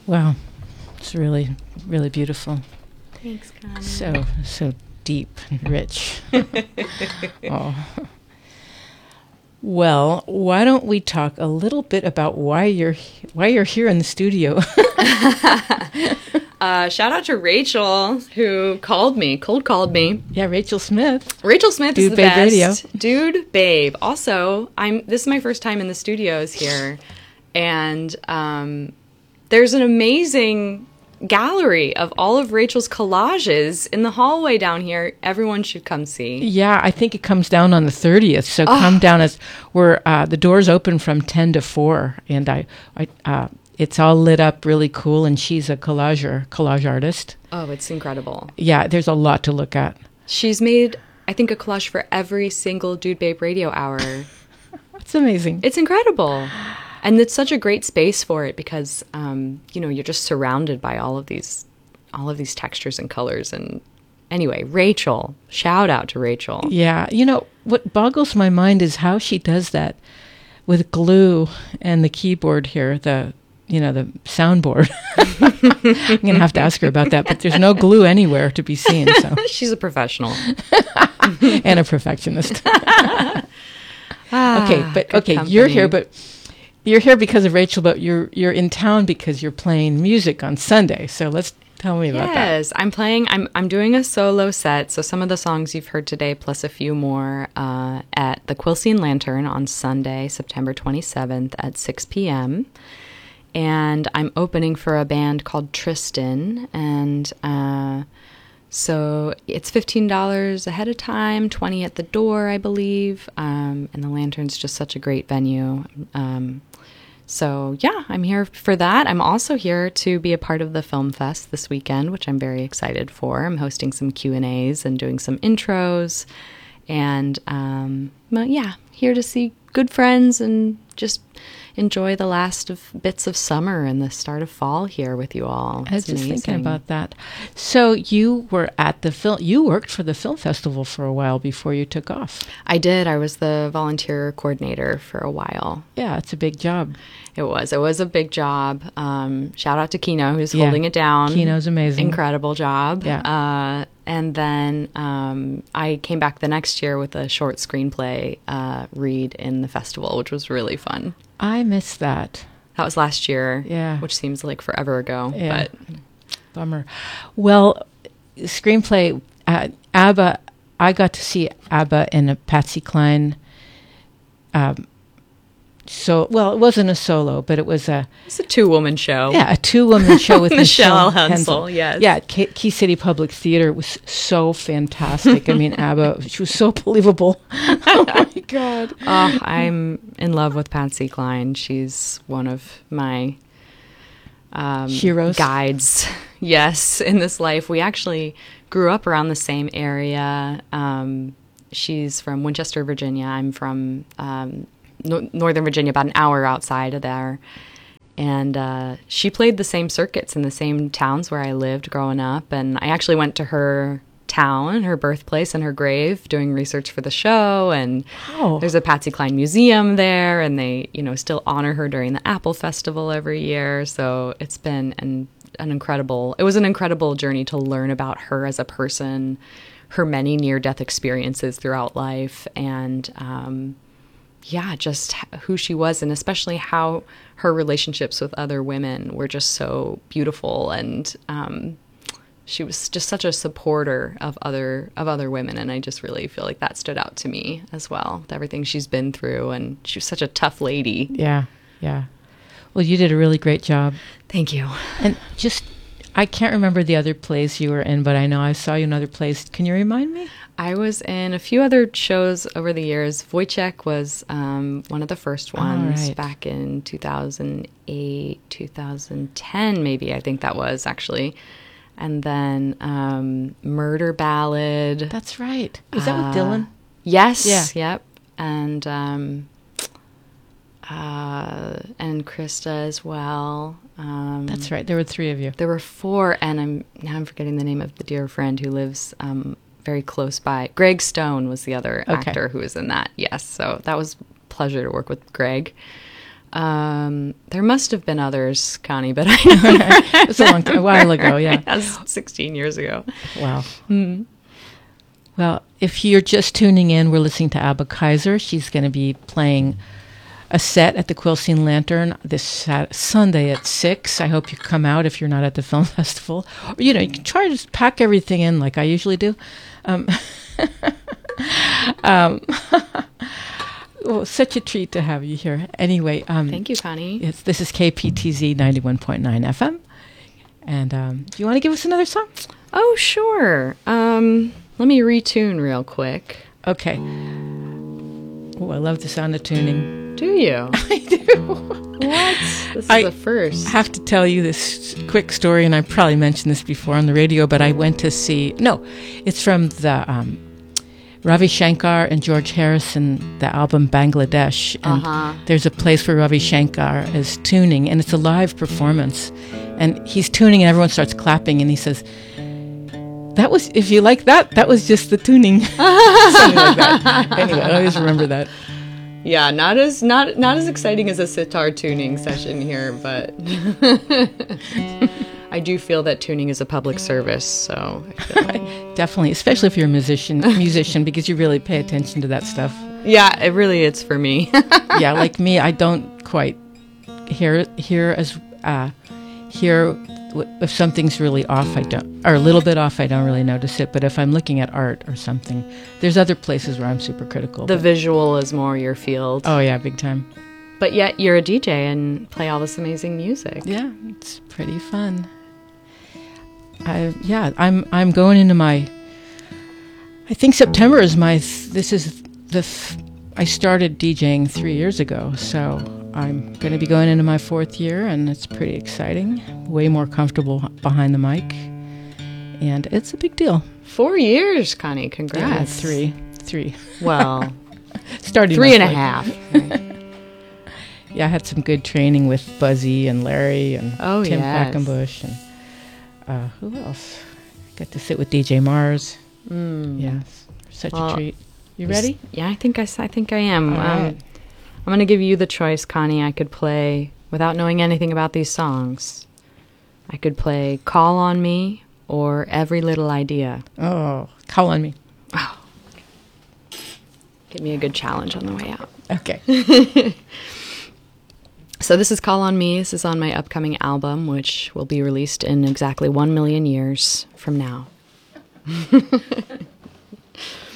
Wow. It's really, really beautiful. Thanks, Connie. So deep and rich. Oh. Well, why don't we talk a little bit about why you're here in the studio? Shout out to Rachel, who cold called me. Yeah, Rachel Smith. Rachel Smith Dude is the Babe best. Radio. Dude Babe. Also, this is my first time in the studios here, and there's an amazing gallery of all of Rachel's collages in the hallway down here. Everyone should come see. Yeah, I think it comes down on the 30th. So come down as we're the doors open from 10 to 4, and I it's all lit up really cool. And she's a collage artist. Oh, it's incredible. Yeah, there's a lot to look at. She's made, I think, a collage for every single Dude Babe Radio hour. That's amazing. It's incredible. And it's such a great space for it because, you're just surrounded by all of these textures and colors. And anyway, Rachel, shout out to Rachel. Yeah. What boggles my mind is how she does that with glue and the keyboard here, the soundboard. I'm going to have to ask her about that, but there's no glue anywhere to be seen. So She's a professional. and a perfectionist. Good company. You're here because of Rachel, but you're in town because you're playing music on Sunday. So let's tell me about that. Yes, I'm doing a solo set. So some of the songs you've heard today, plus a few more, at the Quilcene Lantern on Sunday, September 27th at 6 p.m. And I'm opening for a band called Tristan, and so it's $15 ahead of time, $20 at the door, I believe. And the Lantern's just such a great venue. So yeah, I'm here for that. I'm also here to be a part of the Film Fest this weekend, which I'm very excited for. I'm hosting some Q&As and doing some intros, and here to see good friends and just enjoy the last of bits of summer and the start of fall here with you all. I was just thinking about that. So you were at you worked for the film festival for a while before you took off. I did. I was the volunteer coordinator for a while. Yeah, it's a big job. It was a big job. Shout out to Kino, who's holding it down. Kino's amazing. Incredible job. Yeah. And then I came back the next year with a short screenplay read in the festival, which was really fun. I missed that. That was last year. Yeah. Which seems like forever ago. Yeah. But bummer. Well, screenplay, ABBA, I got to see ABBA in a Patsy Cline. It wasn't a solo, but it was a 2-woman show. Yeah, a 2-woman show with Michelle Hensel. Yes. Yeah, at Key City Public Theater. It was so fantastic. I mean, ABBA, she was so believable. Oh my God. Oh, I'm in love with Patsy Cline. She's one of my heroes, guides. Yes, in this life. We actually grew up around the same area. She's from Winchester, Virginia. I'm from Northern Virginia, about an hour outside of there. And she played the same circuits in the same towns where I lived growing up. And I actually went to her town, her birthplace, and her grave doing research for the show. And there's a Patsy Cline museum there, and they, still honor her during the Apple Festival every year. So it's been an incredible journey to learn about her as a person, her many near-death experiences throughout life, and just who she was, and especially how her relationships with other women were just so beautiful. And she was just such a supporter of other women, and I just really feel like that stood out to me as well, everything she's been through. And she was such a tough lady. Yeah. Well, you did a really great job. Thank you. And I can't remember the other plays you were in, but I know I saw you in other plays. Can you remind me? I was in a few other shows over the years. Wojciech was one of the first ones back in 2008, 2010, maybe. I think that was actually. And then Murder Ballad. That's right. Is that with Dylan? Yes. Yeah. Yep. And Krista as well. That's right. There were 3 of you. There were 4, and I'm forgetting the name of the dear friend who lives very close by. Greg Stone was the other actor who was in that. Yes, so that was a pleasure to work with Greg. There must have been others, Connie, but I know It was a while ago, yeah. That's 16 years ago. Wow. Well, if you're just tuning in, we're listening to Abba Kaiser. She's going to be playing a set at the Quilcene Lantern this Sunday at 6. I hope you come out if you're not at the film festival. Or, you can try to pack everything in like I usually do. Well, such a treat to have you here. Anyway. Thank you, Connie. This is KPTZ 91.9 FM. And do you want to give us another song? Oh, sure. Let me retune real quick. Okay. Oh, I love the sound of tuning. Do you? I do. What? This is the first. I have to tell you this quick story, and I probably mentioned this before on the radio, but I went to see... No, it's from the Ravi Shankar and George Harrison, the album Bangladesh. And there's a place where Ravi Shankar is tuning, and it's a live performance. And he's tuning, and everyone starts clapping, and he says... That was, if you like that was just the tuning. Something like that. Anyway, I always remember that. Yeah, not as exciting as a sitar tuning session here, but I do feel that tuning is a public service, so I feel like... Definitely, especially if you're a musician, because you really pay attention to that stuff. Yeah, it's for me. Yeah, like me, I don't quite hear if something's really off, or a little bit off, I don't really notice it. But if I'm looking at art or something, there's other places where I'm super critical. The visual is more your field. Oh yeah, big time. But yet you're a DJ and play all this amazing music. Yeah, it's pretty fun. I'm going into my... I think September is my... I started DJing 3 years ago, so I'm going to be going into my 4th year, and it's pretty exciting. Way more comfortable behind the mic, and it's a big deal. 4 years, Connie. Congrats. Yeah, three. Well, starting 3.5. Yeah, I had some good training with Buzzy and Larry and Tim Quackenbush, and who else? Got to sit with DJ Mars. Yes, such a treat. You ready? Yeah, I think I am. All right. I'm going to give you the choice, Connie. I could play, without knowing anything about these songs, I could play Call on Me or Every Little Idea. Oh, Call on Me. Oh. Give me a good challenge on the way out. Okay. So this is Call on Me. This is on my upcoming album, which will be released in exactly 1 million years from now.